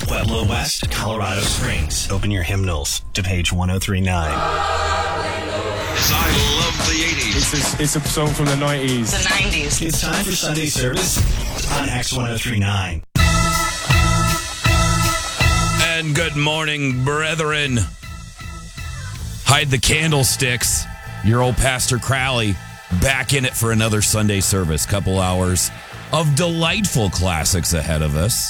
Pueblo West, Colorado Springs. Open your hymnals to page 1039. I love the 80s. It's a song from the 90s. The 90s. It's time for Sunday service on X1039. And good morning, brethren. Hide the candlesticks. Your old Pastor Crowley back in it for another Sunday service. Couple hours of delightful classics ahead of us.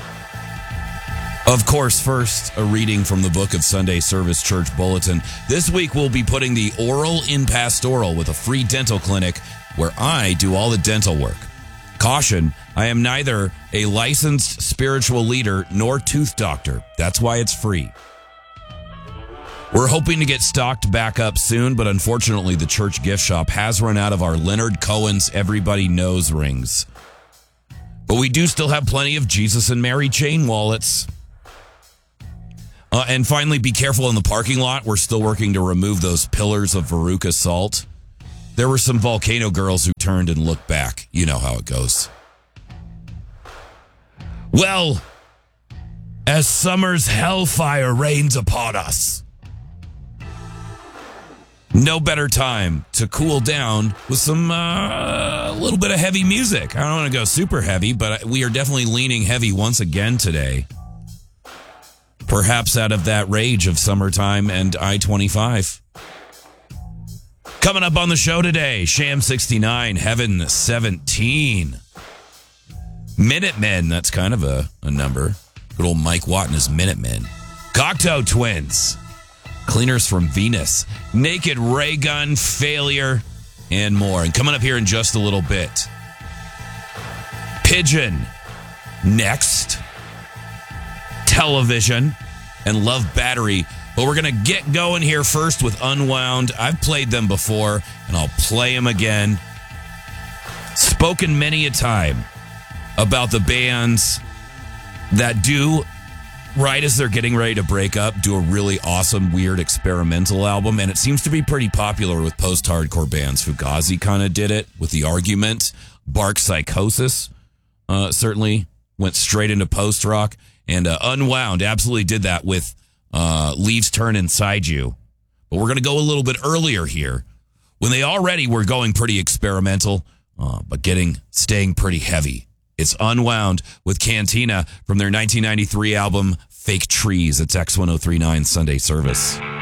Of course, first, a reading from the book of Sunday Service Church Bulletin. This week, we'll be putting the oral in pastoral with a free dental clinic where I do all the dental work. Caution, I am neither a licensed spiritual leader nor tooth doctor. That's why it's free. We're hoping to get stocked back up soon, but unfortunately, the church gift shop has run out of our Leonard Cohen's Everybody Knows rings. But we do still have plenty of Jesus and Mary chain wallets. And finally, be careful in the parking lot. We're still working to remove those pillars of Veruca salt. There were some volcano girls who turned and looked back. You know how it goes. Well, as summer's hellfire rains upon us, no better time to cool down with some a little bit of heavy music. I don't want to go super heavy, but we are definitely leaning heavy once again today. Perhaps out of that rage of summertime and I-25. Coming up on the show today, Sham 69, Heaven 17. Minutemen, that's kind of a number. Good old Mike Watt and his Minutemen. Cocteau Twins. Cleaners from Venus. Naked Ray Gun, Failure, and more. And coming up here in just a little bit, Pigeon. Next. Television and Love Battery. But we're going to get going here first with Unwound. I've played them before, and I'll play them again. Spoken many a time about the bands that do, right as they're getting ready to break up, do a really awesome, weird, experimental album. And it seems to be pretty popular with post-hardcore bands. Fugazi kind of did it with The Argument. Bark Psychosis certainly went straight into post-rock. And Unwound absolutely did that with Leaves Turn Inside You. But we're going to go a little bit earlier here when they already were going pretty experimental, but staying pretty heavy. It's Unwound with Cantina from their 1993 album, Fake Trees. It's X1039 Sunday Service.